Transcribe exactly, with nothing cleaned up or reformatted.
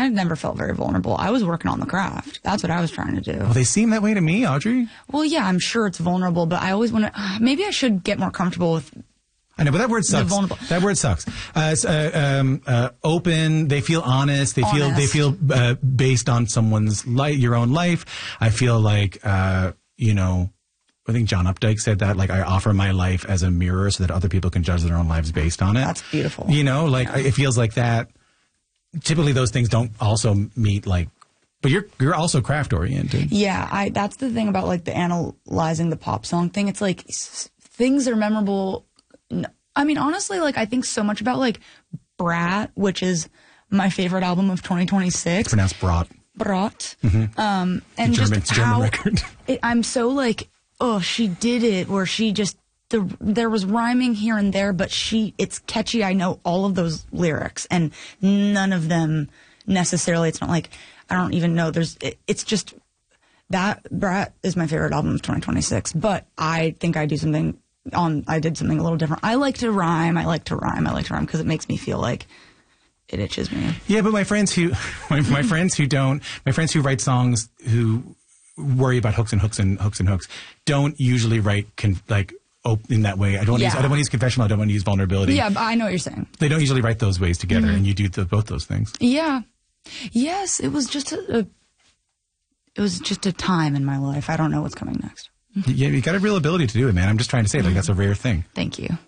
I never felt very vulnerable. I was working on the craft. That's what I was trying to do. Well, they seem that way to me, Audrey. Well, yeah, I'm sure it's vulnerable, but I always want to, uh, maybe I should get more comfortable with I know, but that word sucks. vulnerable. That word sucks. Uh, it's, uh, um, uh, open. They feel honest. They feel, Honest. they feel, uh, based on someone's life, your own life. I feel like, uh, you know, I think John Updike said that, like, I offer my life as a mirror so that other people can judge their own lives based on it. That's beautiful. You know, like, Yeah. it feels like that. Typically those things don't also meet, like, but you're, you're also craft oriented. Yeah, I, that's the thing about like the analyzing the pop song thing. It's like s- things are memorable. I mean, honestly, like I think so much about like Brat, which is my favorite album of twenty twenty-six. It's pronounced Brat. Brat. Mm-hmm. Um, and German, just German how record. It, I'm so like, oh, she did it, where she just, the, there was rhyming here and there, but she, it's catchy. I know all of those lyrics and none of them necessarily, it's not like, I don't even know, there's, it, it's just, that, Brat is my favorite album of twenty twenty-six, but I think I do something on, I did something a little different. I like to rhyme, I like to rhyme, I like to rhyme, because it makes me feel like it itches me. Yeah, but my friends who, my, my friends who don't, my friends who write songs who worry about hooks and hooks and hooks and hooks don't usually write con, like op, in that way. I don't. Yeah. Use, I don't want to use confessional. I don't want to use vulnerability. Yeah, but I know what you're saying. They don't usually write those ways together, mm-hmm. and you do the, both those things. Yeah. Yes, it was just a, a. It was just a time in my life. I don't know what's coming next. Yeah, you got a real ability to do it, man. I'm just trying to say, like, that's a rare thing. Thank you.